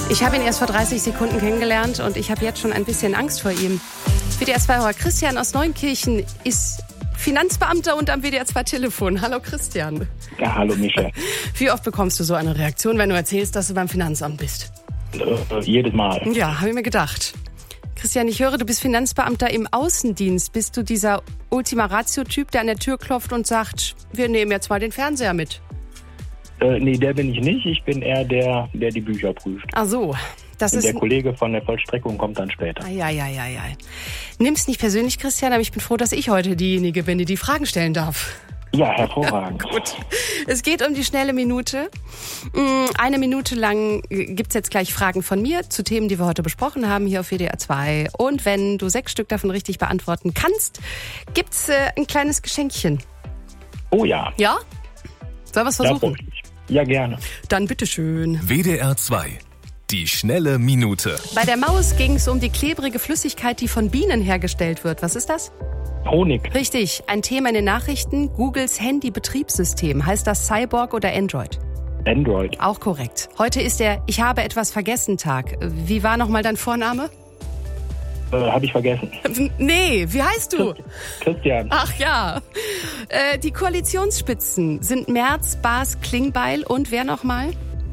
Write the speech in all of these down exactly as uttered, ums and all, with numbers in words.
Ich habe ihn erst vor dreißig Sekunden kennengelernt und ich habe jetzt schon ein bisschen Angst vor ihm. W D R zwei-Hörer Christian aus Neunkirchen ist Finanzbeamter und am W D R zwei Telefon. Hallo Christian. Ja, hallo Michael. Wie oft bekommst du so eine Reaktion, wenn du erzählst, dass du beim Finanzamt bist? Äh, jedes Mal. Ja, habe ich mir gedacht. Christian, ich höre, du bist Finanzbeamter im Außendienst. Bist du dieser Ultima Ratio-Typ, der an der Tür klopft und sagt, wir nehmen jetzt mal den Fernseher mit? Äh, nee, der bin ich nicht. Ich bin eher der, der die Bücher prüft. Ach so. Das Und ist der Kollege von der Vollstreckung kommt dann später. Ja, ja, ja, ja. Nimm's nicht persönlich, Christian, aber ich bin froh, dass ich heute diejenige bin, die die Fragen stellen darf. Ja, hervorragend. Gut. Es geht um die schnelle Minute. Eine Minute lang gibt's jetzt gleich Fragen von mir zu Themen, die wir heute besprochen haben hier auf W D R zwei. Und wenn du sechs Stück davon richtig beantworten kannst, gibt's äh, ein kleines Geschenkchen. Oh ja. Ja? Sollen wir's versuchen? Ja, gerne. Dann bitteschön. W D R zwei. Die schnelle Minute. Bei der Maus ging es um die klebrige Flüssigkeit, die von Bienen hergestellt wird. Was ist das? Honig. Richtig. Ein Thema in den Nachrichten. Googles Handy-Betriebssystem. Heißt das Cyborg oder Android? Android. Auch korrekt. Heute ist der Ich habe etwas vergessen Tag. Wie war nochmal dein Vorname? Äh, hab ich vergessen. Nee, wie heißt du? Christian. Ach ja. Äh, die Koalitionsspitzen sind Merz, Baas, Klingbeil und wer nochmal?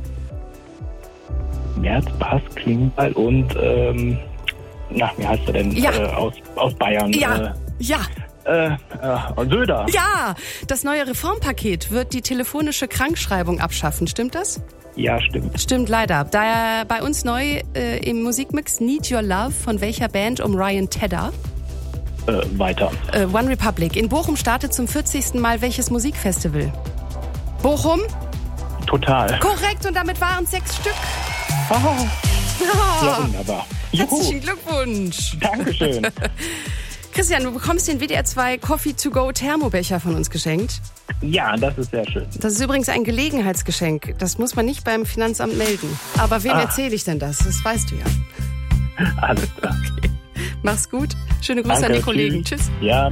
Merz, Baas, Klingbeil und, ähm, na, wie heißt er denn? Ja. Äh, aus, aus Bayern. Ja, Äh, ja. Äh, äh, Söder. Ja, das neue Reformpaket wird die telefonische Krankschreibung abschaffen. Stimmt das? Ja, stimmt. Stimmt leider. Da bei uns neu äh, im Musikmix Need Your Love von welcher Band um Ryan Tedder? Äh, weiter. Äh, One Republic. In Bochum startet zum vierzigsten Mal welches Musikfestival? Bochum? Total. Korrekt, und damit waren es sechs Stück. Oh, Oh, ja, wunderbar. herzlichen Glückwunsch. Dankeschön. Christian, du bekommst den W D R zwei Coffee to go Thermobecher von uns geschenkt. Ja, das ist sehr schön. Das ist übrigens ein Gelegenheitsgeschenk. Das muss man nicht beim Finanzamt melden. Aber wem Ah. erzähle ich denn das? Das weißt du ja. Alles klar. Mach's gut. Schöne Grüße Danke, an die Kollegen. tschüss. Tschüss. Ja.